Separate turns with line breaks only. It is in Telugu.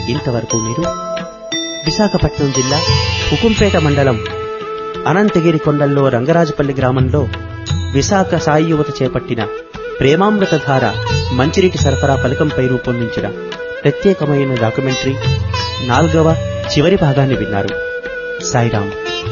ఇంతవరకు మీరు విశాఖపట్నం జిల్లా హుకుంపేట మండలం అనంతగిరి కొండల్లో రంగరాజపల్లి గ్రామంలో విశాఖ సాయి యువత చేపట్టిన ప్రేమామృతధార మంచినీటి సరఫరా పథకంపై రూపొందించిన ప్రత్యేకమైన డాక్యుమెంటరీ 4వ చివరి భాగాన్ని విన్నారు. సాయిరాం.